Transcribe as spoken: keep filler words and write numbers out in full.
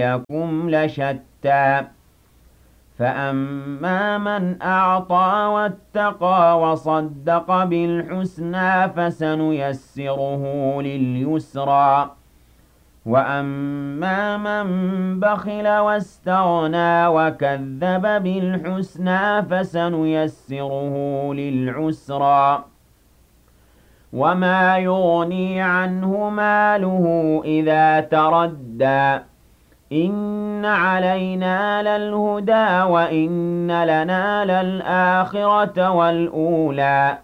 سعيكم لشتى فأما من أعطى واتقى وصدق بالحسنى فسنيسره لليسرى وأما من بخل واستغنى وكذب بالحسنى فسنيسره للعسرى وما يغني عنه ماله إذا تردى إن علينا للهدى وإن لنا للآخرة والأولى